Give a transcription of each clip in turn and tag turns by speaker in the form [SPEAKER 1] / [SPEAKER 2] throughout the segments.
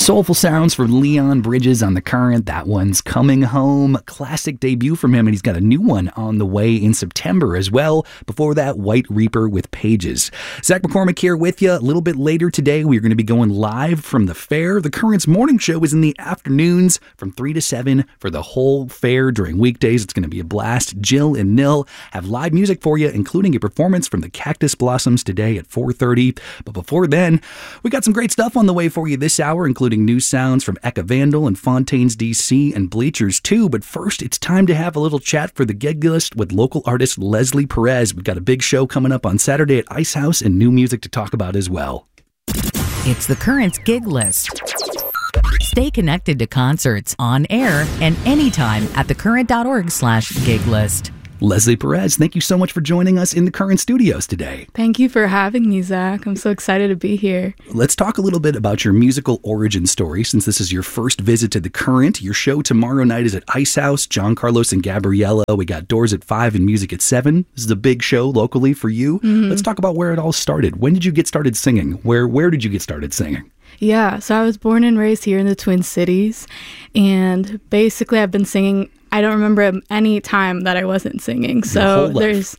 [SPEAKER 1] Soulful sounds from Leon Bridges on The Current. That one's Coming Home. Classic debut from him, and he's got a new one on the way in September as well. Before that, White Reaper with Pages. Zach McCormick here with you. A little bit later today, we're going to be going live from the fair. The Current's morning show is in the afternoons from 3 to 7 for the whole fair. During weekdays, it's going to be a blast. Jill and Nil have live music for you, including a performance from the Cactus Blossoms today at 4:30. But before then, we got some great stuff on the way for you this hour, including new sounds from Eka Vandal and Fontaines DC and Bleachers too. But first, it's time to have a little chat for the gig list with local artist Leslie Perez. We've got a big show coming up on Saturday at Ice House and new music to talk about as well.
[SPEAKER 2] It's the Current's gig list. Stay connected to concerts on air and anytime at thecurrent.org/gig list.
[SPEAKER 1] Leslie Perez, thank you so much for joining us in the Current studios today.
[SPEAKER 3] Thank you for having me, Zach. I'm so excited to be here.
[SPEAKER 1] Let's talk a little bit about your musical origin story, since this is your first visit to the Current. Your show tomorrow night is at Ice House. John Carlos and Gabriella. We got Doors at 5 and music at 7. This is a big show locally for you. Let's talk about where it all started. When did you get started singing? Where did you get started singing?
[SPEAKER 3] Yeah, so I was born and raised here in the Twin Cities, and basically I've been singing. I don't remember any time that I wasn't singing. So there's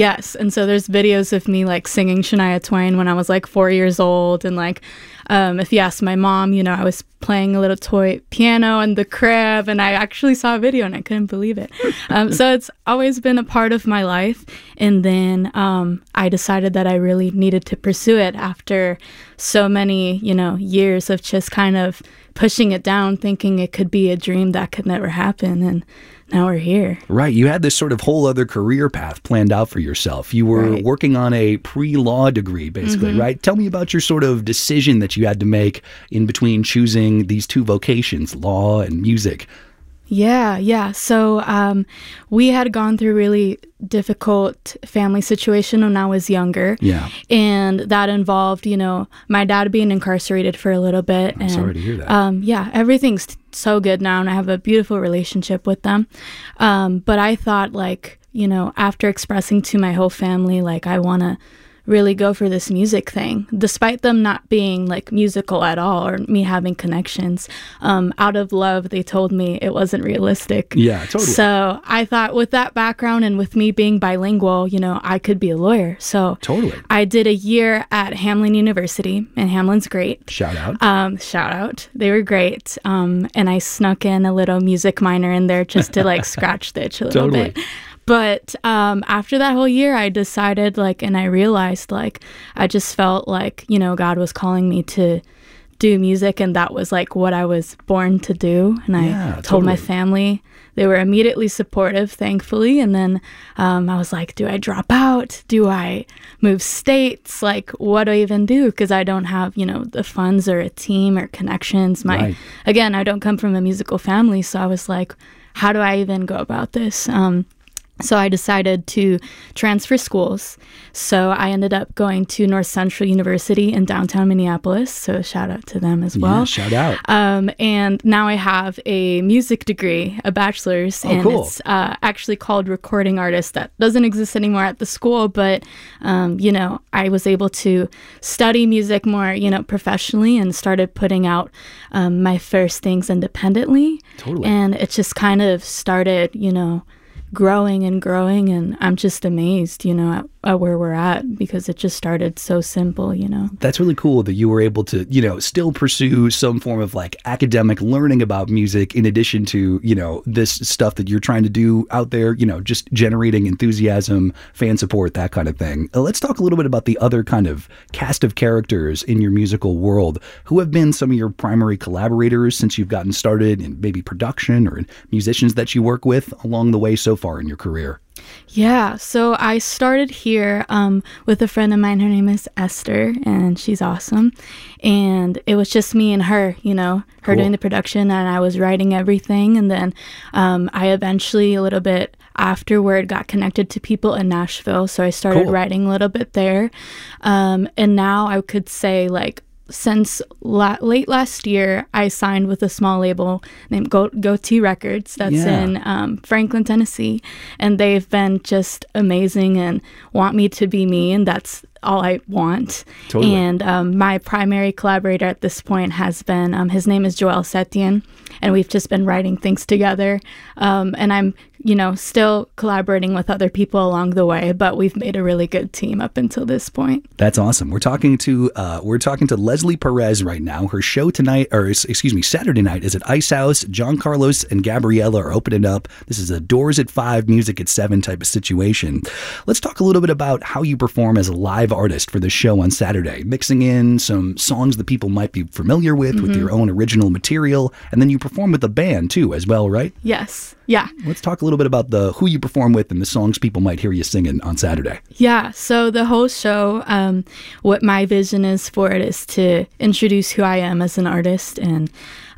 [SPEAKER 3] videos of me like singing Shania Twain when I was like 4 years old. And like, if you ask my mom, I was playing a little toy piano in the crib, and I actually saw a video and I couldn't believe it. So it's always been a part of my life. And then I decided that I really needed to pursue it after so many, years of just kind of pushing it down, thinking it could be a dream that could never happen. And now we're here. Right.
[SPEAKER 1] You had this sort of whole other career path planned out for yourself. You were working on a pre-law degree, basically, right? Tell me about your sort of decision that you had to make in between choosing these two vocations, law and music.
[SPEAKER 3] Yeah. So we had gone through a really difficult family situation when I was younger.
[SPEAKER 1] Yeah.
[SPEAKER 3] And that involved, my dad being incarcerated for a little bit.
[SPEAKER 1] I'm sorry to hear that.
[SPEAKER 3] Yeah, everything's so good now, and I have a beautiful relationship with them. But I thought, after expressing to my whole family, I want to really go for this music thing, despite them not being musical at all or me having connections. Out of love, they told me it wasn't realistic.
[SPEAKER 1] Yeah, totally.
[SPEAKER 3] So I thought with that background and with me being bilingual, I could be a lawyer. So
[SPEAKER 1] totally.
[SPEAKER 3] I did a year at Hamline University, and Hamline's great.
[SPEAKER 1] Shout out.
[SPEAKER 3] Shout out. They were great. And I snuck in a little music minor in there just to scratch the itch a little bit. But after that whole year, I decided, and I realized, I just felt God was calling me to do music, and that was, what I was born to do. And I told my family. They were immediately supportive, thankfully. And then I was like, do I drop out? Do I move states? What do I even do? Because I don't have, the funds or a team or connections. Again, I don't come from a musical family, so I was like, how do I even go about this? So I decided to transfer schools. So I ended up going to North Central University in downtown Minneapolis. So shout out to them as well.
[SPEAKER 1] Yeah, shout out.
[SPEAKER 3] And now I have a music degree, a bachelor's.
[SPEAKER 1] Cool.
[SPEAKER 3] It's actually called recording artist. That doesn't exist anymore at the school. But, I was able to study music more, professionally, and started putting out my first things independently.
[SPEAKER 1] Totally.
[SPEAKER 3] And it just kind of started, growing, and I'm just amazed, at where we're at, because it just started so simple,
[SPEAKER 1] That's really cool that you were able to, still pursue some form of academic learning about music in addition to, this stuff that you're trying to do out there, just generating enthusiasm, fan support, that kind of thing. Let's talk a little bit about the other kind of cast of characters in your musical world. Who have been some of your primary collaborators since you've gotten started in maybe production or musicians that you work with along the way so far in your career?
[SPEAKER 3] Yeah, so I started here with a friend of mine. Her name is Esther, and she's awesome. And it was just me and her, her doing the production, and I was writing everything. And then I eventually, a little bit afterward, got connected to people in Nashville. So I started writing a little bit there. And now I could say, since late last year, I signed with a small label named Goatee Records that's in Franklin, Tennessee. And they've been just amazing and want me to be me. And that's all I want.
[SPEAKER 1] Totally.
[SPEAKER 3] And my primary collaborator at this point has been, his name is Joel Setien. And we've just been writing things together. And I'm, still collaborating with other people along the way, but we've made a really good team up until this point.
[SPEAKER 1] That's awesome. We're talking to Leslie Perez right now. Her show Saturday night is at Ice House. John Carlos and Gabriella are opening up. This is a doors at 5, music at 7 type of situation. Let's talk a little bit about how you perform as a live artist for the show on Saturday, mixing in some songs that people might be familiar with your own original material, and then you perform with a band too as well, right?
[SPEAKER 3] Yes. Yeah.
[SPEAKER 1] Let's talk a little bit about who you perform with and the songs people might hear you singing on Saturday.
[SPEAKER 3] Yeah. So the whole show, what my vision is for it is to introduce who I am as an artist and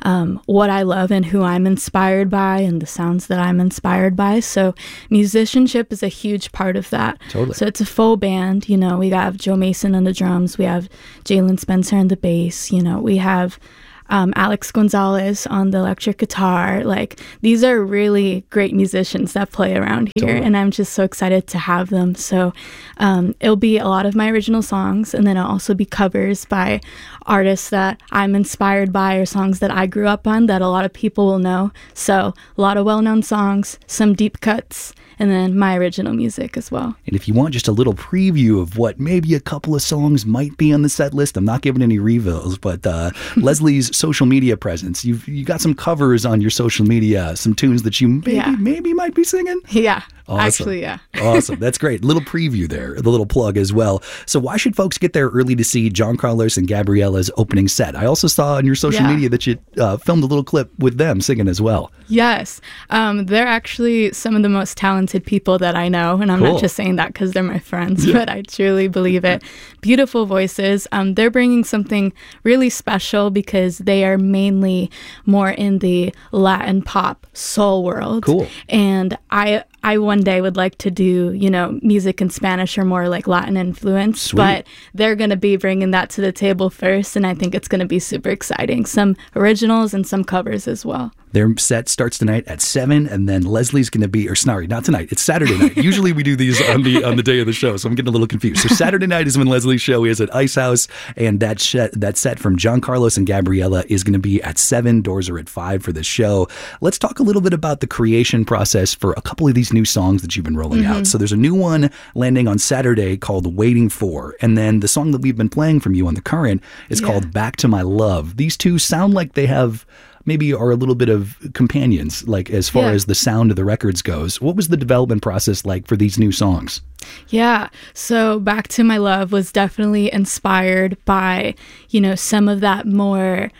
[SPEAKER 3] what I love and who I'm inspired by and the sounds that I'm inspired by. So musicianship is a huge part of that.
[SPEAKER 1] Totally.
[SPEAKER 3] So it's a full band. We have Joe Mason on the drums. We have Jalen Spencer on the bass. We have Alex Gonzalez on the electric guitar. Like, these are really great musicians that play around here,
[SPEAKER 1] totally.
[SPEAKER 3] And I'm just so excited to have them. So it'll be a lot of my original songs, and then it'll also be covers by artists that I'm inspired by or songs that I grew up on that a lot of people will know. So a lot of well-known songs, some deep cuts, and then my original music as well.
[SPEAKER 1] And if you want just a little preview of what maybe a couple of songs might be on the set list, I'm not giving any reveals, but Leslie's social media presence, you got some covers on your social media, some tunes that you maybe might be singing?
[SPEAKER 3] Yeah.
[SPEAKER 1] Awesome.
[SPEAKER 3] Actually, yeah.
[SPEAKER 1] Awesome. That's great. Little preview there, the little plug as well. So why should folks get there early to see John Carlos and Gabriella's opening set? I also saw on your social media that you filmed a little clip with them singing as well.
[SPEAKER 3] Yes. They're actually some of the most talented people that I know. And I'm not just saying that because they're my friends, but I truly believe it. Beautiful voices. They're bringing something really special because they are mainly more in the Latin pop soul world.
[SPEAKER 1] Cool.
[SPEAKER 3] And I one day would like to do, music in Spanish or more like Latin influence.
[SPEAKER 1] Sweet.
[SPEAKER 3] But they're going to be bringing that to the table first. And I think it's going to be super exciting. Some originals and some covers as well.
[SPEAKER 1] Their set starts tonight at 7, and then Leslie's going to be, not tonight, it's Saturday night. Usually we do these on the day of the show, so I'm getting a little confused. So Saturday night is when Leslie's show is at Ice House, and that set from John Carlos and Gabriella is going to be at 7. Doors are at 5 for this show. Let's talk a little bit about the creation process for a couple of these new songs that you've been rolling out. So there's a new one landing on Saturday called Waiting For, and then the song that we've been playing from you on The Current is called Back to My Love. These two sound like they have maybe are a little bit of companions, like as far as the sound of the records goes. What was the development process like for these new songs?
[SPEAKER 3] Yeah, so Back to My Love was definitely inspired by, some of that more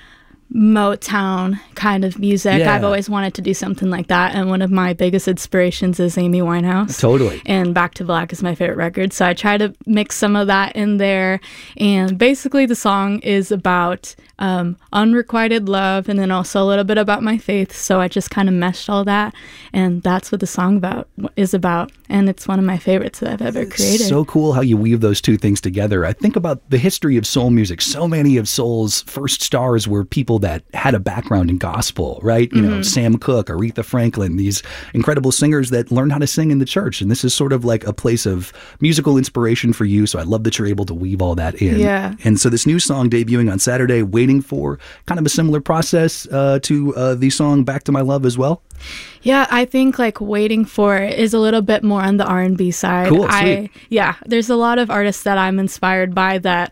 [SPEAKER 3] Motown kind of music. I've always wanted to do something like that, and one of my biggest inspirations is Amy Winehouse.
[SPEAKER 1] Totally.
[SPEAKER 3] And Back to Black is my favorite record, so I try to mix some of that in there. And basically the song is about unrequited love, and then also a little bit about my faith, so I just kind of meshed all that, and that's what the song is about, and it's one of my favorites that I've ever created.
[SPEAKER 1] So cool how you weave those two things together. I think about the history of soul music. So many of soul's first stars were people that had a background in gospel, right? Sam Cooke, Aretha Franklin, these incredible singers that learned how to sing in the church. And this is sort of like a place of musical inspiration for you. So I love that you're able to weave all that in.
[SPEAKER 3] Yeah.
[SPEAKER 1] And so this new song debuting on Saturday, Waiting For, kind of a similar process to the song Back to My Love as well?
[SPEAKER 3] Yeah, I think like Waiting For is a little bit more on the R&B side.
[SPEAKER 1] Cool, sweet.
[SPEAKER 3] There's a lot of artists that I'm inspired by that,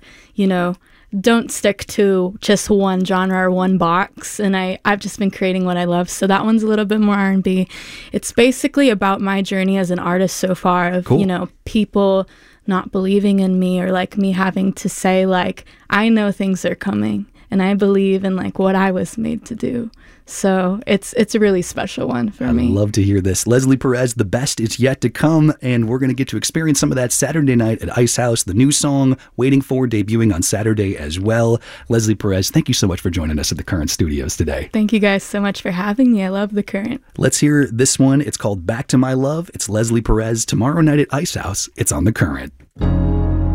[SPEAKER 3] don't stick to just one genre or one box, and I've just been creating what I love, so that one's a little bit more R&B. It's basically about my journey as an artist so far of people not believing in me, or like me having to say like, I know things are coming and I believe in like what I was made to do. So it's a really special one for me.
[SPEAKER 1] I love to hear this. Leslie Perez, the best is yet to come, and we're going to get to experience some of that Saturday night at Ice House. The new song, Waiting For, debuting on Saturday as well. Leslie Perez, thank you so much for joining us at the Current Studios today.
[SPEAKER 3] Thank you guys so much for having me. I love the Current.
[SPEAKER 1] Let's hear this one. It's called Back to My Love. It's Leslie Perez. Tomorrow night at Ice House, it's on the Current.